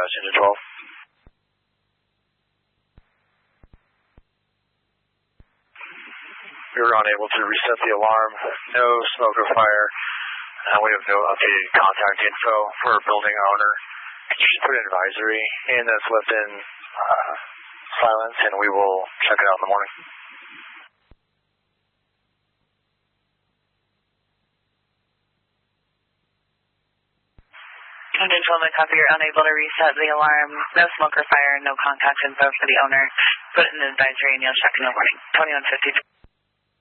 Engine 12. We were unable to reset the alarm. No smoke or fire. We have no updated contact info for our building owner. Could you just put an advisory in that's left in silence, and we will check it out in the morning. Engine 12, copy. You're unable to reset the alarm. No smoke or fire. No contact info for the owner. Put it in an advisory, and you'll check in the morning. 2152.